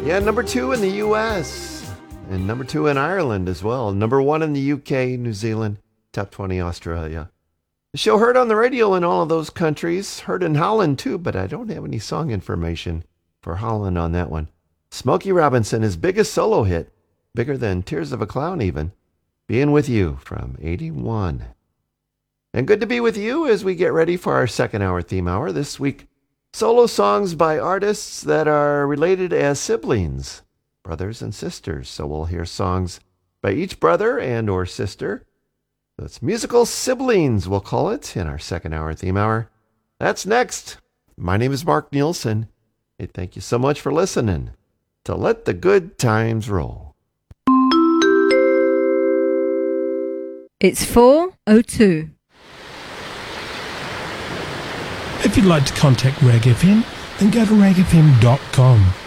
Yeah, number 2 in the U.S. and number 2 in Ireland as well. Number 1 in the U.K., New Zealand, top 20 Australia. The show heard on the radio in all of those countries. Heard in Holland too, but I don't have any song information for Holland on that one. Smokey Robinson, his biggest solo hit, bigger than Tears of a Clown even, Being With You from 81. And good to be with you as we get ready for our second hour theme hour. This week, solo songs by artists that are related as siblings, brothers and sisters. So we'll hear songs by each brother and or sister. That's musical siblings, we'll call it, in our second hour theme hour. That's next. My name is Mark Nielsen. Hey, thank you so much for listening to Let the Good Times Roll. It's 4:02. If you'd like to contact Rag FM, then go to ragfm.com.